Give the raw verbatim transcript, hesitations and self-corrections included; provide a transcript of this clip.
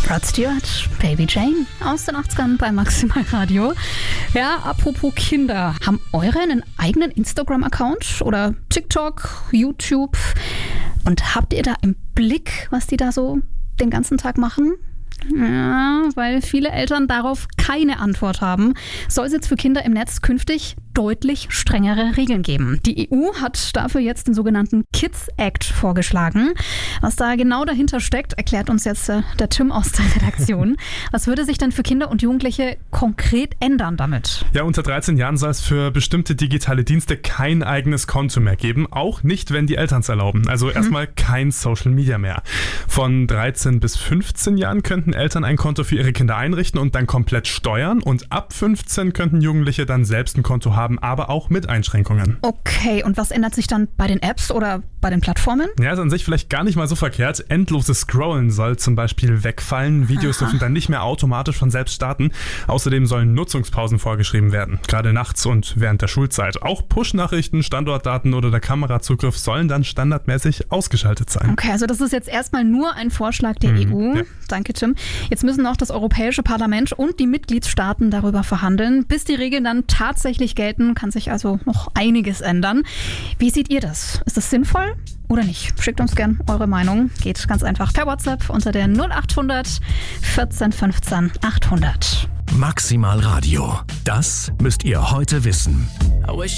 Rod Stewart, Baby Jane aus den achtzigern bei Maximal Radio. Ja, apropos Kinder. Haben eure einen eigenen Instagram-Account oder TikTok, YouTube? Und habt ihr da im Blick, was die da so den ganzen Tag machen? Ja, weil viele Eltern darauf keine Antwort haben, soll es jetzt für Kinder im Netz künftig deutlich strengere Regeln geben. Die E U hat dafür jetzt den sogenannten Kids Act vorgeschlagen. Was da genau dahinter steckt, erklärt uns jetzt äh, der Tim aus der Redaktion. Was würde sich denn für Kinder und Jugendliche konkret ändern damit? Ja, unter dreizehn Jahren soll es für bestimmte digitale Dienste kein eigenes Konto mehr geben, auch nicht, wenn die Eltern es erlauben. Also erstmal mhm. kein Social Media mehr. Von dreizehn bis fünfzehn Jahren könnten Eltern ein Konto für ihre Kinder einrichten und dann komplett steuern. Und ab fünfzehn könnten Jugendliche dann selbst ein Konto haben, aber auch mit Einschränkungen. Okay, und was ändert sich dann bei den Apps oder bei den Plattformen? Ja, ist an sich vielleicht gar nicht mal so verkehrt. Endloses Scrollen soll zum Beispiel wegfallen. Videos Aha. dürfen dann nicht mehr automatisch von selbst starten. Außerdem sollen Nutzungspausen vorgeschrieben werden, gerade nachts und während der Schulzeit. Auch Push-Nachrichten, Standortdaten oder der Kamerazugriff sollen dann standardmäßig ausgeschaltet sein. Okay, also das ist jetzt erstmal nur ein Vorschlag der mhm, E U. Ja. Danke, Tim. Jetzt müssen auch das Europäische Parlament und die Mitgliedstaaten darüber verhandeln. Bis die Regeln dann tatsächlich gelten, kann sich also noch einiges ändern. Wie seht ihr das? Ist das sinnvoll oder nicht? Schickt uns gern eure Meinung. Geht ganz einfach per WhatsApp unter der null acht hundert vierzehn fünfzehn achthundert. Maximal Radio. Das müsst ihr heute wissen.